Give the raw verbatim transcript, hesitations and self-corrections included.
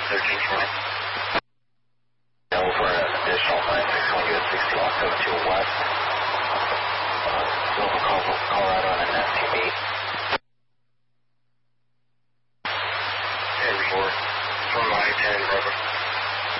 thirteen twenty. Over an additional nine six one U S sixty-one seventy-two West. Uh, Silver, Colorado on an S T B.